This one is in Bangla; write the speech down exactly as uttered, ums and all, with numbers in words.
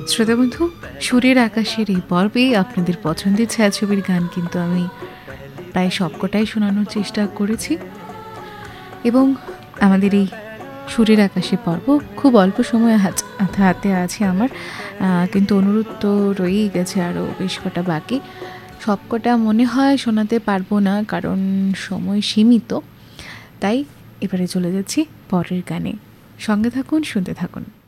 শ্রোতাবন্ধু, সুরের আকাশের এই পর্বে আপনাদের পছন্দের ছায়াছবির গান কিন্তু আমি প্রায় সবকটাই শোনানোর চেষ্টা করেছি এবং আমাদের এই সুরের আকাশে পর্ব খুব অল্প সময় হাতে আছে আমার, কিন্তু অনুরোধ তো রয়েই গেছে আরও বেশ কটা বাকি। সবকটা মনে হয় শোনাতে পারবো না, কারণ সময় সীমিত। তাই এবারে চলে যাচ্ছি পরের গানে। সঙ্গে থাকুন, শুনতে থাকুন।